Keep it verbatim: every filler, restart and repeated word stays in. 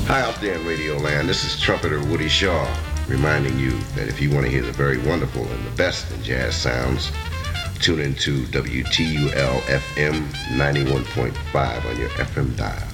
Hi out there in Radio Land. This is trumpeter Woody Shaw reminding you that if you want to hear the very wonderful and the best in jazz sounds, tune into W T U L F M ninety-one point five on your F M dial.